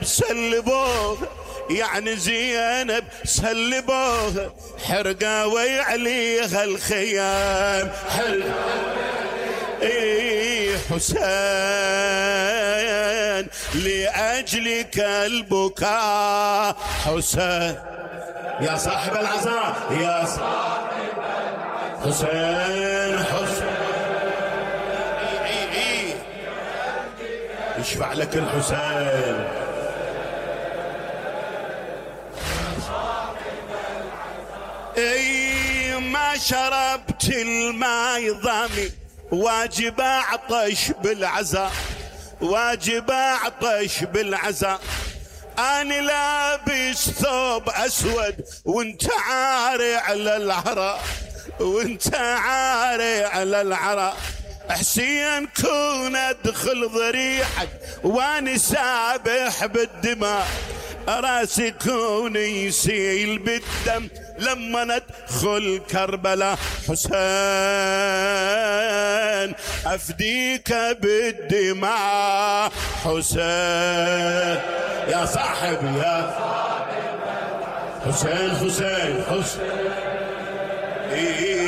سلبوه، يعني زينب سلبوه، حرقة ويعليها الخيام، حسين لأجلك البكاء، حسين يا صاحب العزاء، يا صاحب العزاء، حسين حسين يشفع لك الحسين. اي ما شربت الماي ضامي، واجب اعطش بالعزاء، واجب اعطش بالعزاء. انا لابس ثوب اسود وانت عاري على العراء، وانت عاري على العراء. حسين كون ادخل ضريحك واني سابح بالدماء، راسي كون يسيل بالدم لما ندخل كربلاء. حسين افديك بالدماء، حسين يا صاحب يا حسين حسين حسين